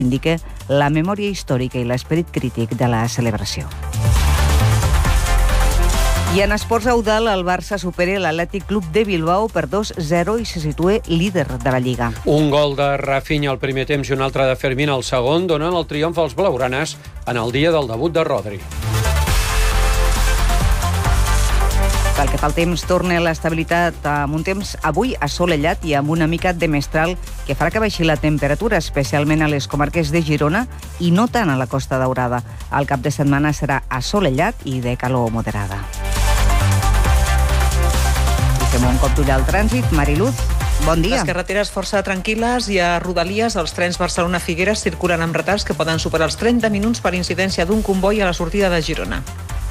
indica la memòria històrica i l'esperit crític de la celebració. I en esports Eudal, el Barça supera l'Atlètic Club de Bilbao per 2-0 i se situa líder de la Lliga. Un gol de Rafinha al primer temps i un altre de Fermín al segon donen el triomf als blaugranes en el dia del debut de Rodri. Pel que fa al temps, torna l'estabilitat amb un temps avui assolellat i amb una mica de mestral que farà que baixi la temperatura, especialment a les comarques de Girona i no tant a la Costa Daurada. El cap de setmana serà assolellat i de calor moderada. I fem un cop d'ull al trànsit. Mariluz, bon dia. Les carreteres força tranquil·les i a Rodalies els trens Barcelona-Figueres circulen amb retards que poden superar els 30 minuts per incidència d'un comboi a la sortida de Girona.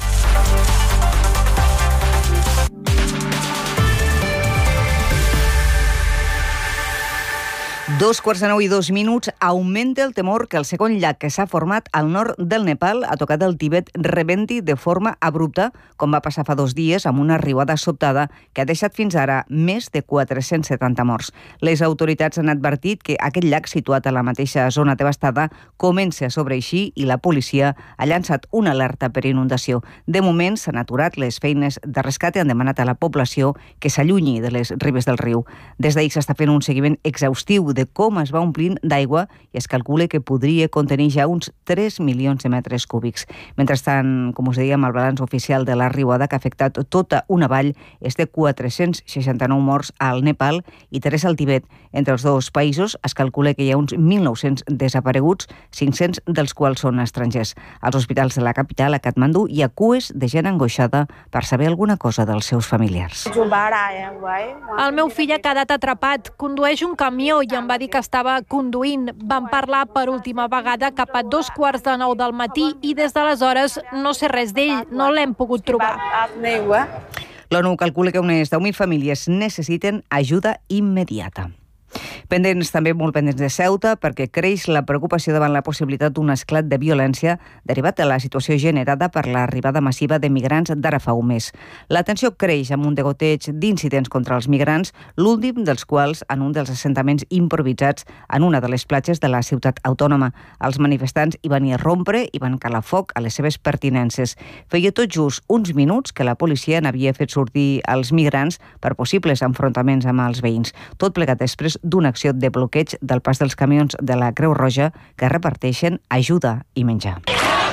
2:09:02. Augmenta el temor que el segon llac que s'ha format al nord del Nepal ha tocat el Tibet rebenti de forma abrupta, com va passar fa 2 dies amb una riuada sobtada que ha deixat fins ara més de 470 morts. Les autoritats han advertit que aquest llac situat a la mateixa zona devastada comença a sobreeixir i la policia ha llançat una alerta per inundació. De moment s'han aturat les feines de rescat i han demanat a la població que s'allunyi de les ribes del riu. Des d'ahir s'està fent un seguiment exhaustiu de com es va omplint d'aigua i es calcula que podria contenir ja uns 3 milions de metres cúbics. Mentrestant, com us dèiem, el balanç oficial de la riuada que ha afectat tota una vall és de 469 morts al Nepal i 3 al Tibet. Entre els dos països es calcula que hi ha uns 1.900 desapareguts, 500 dels quals són estrangers. Als hospitals de la capital, a Katmandú, hi ha cues de gent angoixada per saber alguna cosa dels seus familiars. El meu fill ha quedat atrapat, condueix un camió i em va dir que estava conduint. Vam parlar per última vegada cap a 2:15 del matí i des d'aleshores no sé res d'ell, no l'hem pogut trobar. L'ONU calcula que unes 10.000 famílies necessiten ajuda immediata. Pendents, també molt pendents de Ceuta, perquè creix la preocupació davant la possibilitat d'un esclat de violència derivat de la situació generada per l'arribada massiva de migrants d'ara fa un mes. La tensió creix amb un degoteig d'incidents contra els migrants, l'últim dels quals en un dels assentaments improvisats en una de les platges de la ciutat autònoma. Els manifestants hi van irrompre i van calar foc a les seves pertinences. Feia tot just uns minuts que la policia n'havia fet sortir els migrants per possibles enfrontaments amb els veïns. Tot plegat després d'una acció de bloqueig del pas dels camions de la Creu Roja que reparteixen ajuda i menjar.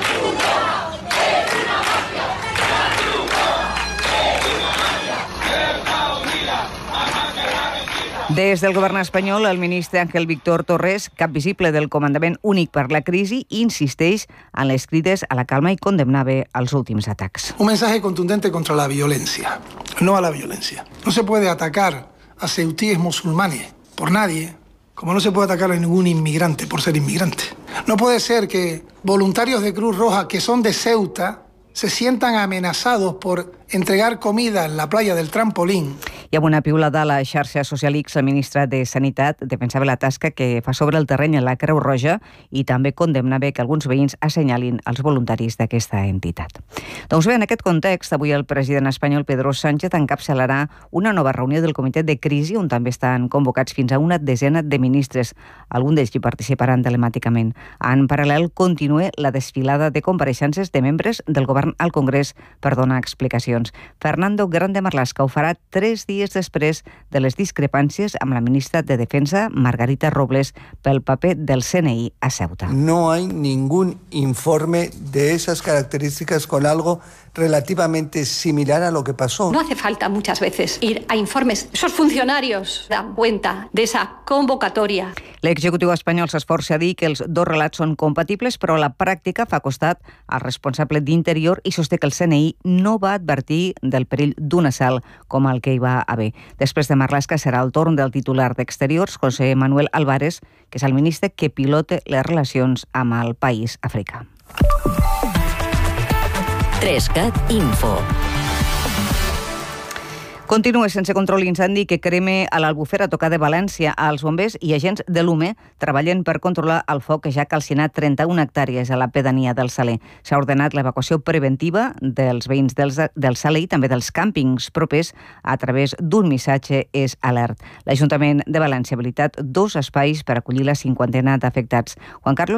Des del govern espanyol, el ministre Ángel Víctor Torres, cap visible del Comandament Únic per la Crisi, insisteix en les crides a la calma i condemnava els últims atacs. Un mensaje contundente contra la violencia, no a la violencia. No se puede atacar a ceutíes musulmanes por nadie, como no se puede atacar a ningún inmigrante por ser inmigrante. No puede ser que voluntarios de Cruz Roja que son de Ceuta se sientan amenazados por entregar comida en la playa del Trampolín. I amb una piulada a la xarxa social X, el ministre de Sanitat defensava la tasca que fa sobre el terreny a la Creu Roja i també condemnava que alguns veïns assenyalin els voluntaris d'aquesta entitat. Doncs bé, en aquest context, avui el president espanyol Pedro Sánchez encapçalarà una nova reunió del comitè de crisi on també estan convocats fins a una desena de ministres. Alguns d'ells hi participaran telemàticament. En paral·lel, continua la desfilada de compareixences de membres del govern al Congrés per donar explicacions. Fernando Grande Marlaska ho farà 3 dies després de les discrepàncies amb la ministra de Defensa, Margarita Robles, pel paper del CNI a Ceuta. No hay ningún informe de esas características con algo relativamente similar a lo que pasó. No hace falta muchas veces ir a informes. Esos funcionarios dan cuenta de esa convocatoria. L'executiu espanyol s'esforça a dir que els dos relats són compatibles, però la pràctica fa costat al responsable d'Interior i sosté que el CNI no va advertir del perill d'un assalt com el que hi va haver. Després de Marlaska serà el torn del titular d'Exteriors, José Manuel Álvarez, que és el ministre que pilota les relacions amb el país africà. 3CAT Info. Continua sense control l'incendi que crema a l'Albufera a tocar de València. Els bombers i agents de l'UME treballen per controlar el foc que ja ha calcinat 31 hectàrees a la pedania del Saler. S'ha ordenat l'evacuació preventiva dels veïns del Saler i també dels càmpings propers a través d'un missatge alert. L'Ajuntament de València ha habilitat 2 espais per acollir la 50ena d'afectats. Juan Carlos